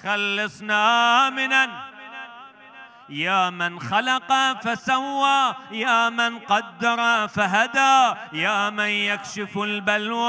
خلصنا يا من خلق فسوى، يا من قدر فهدى، يا من يكشف البلوى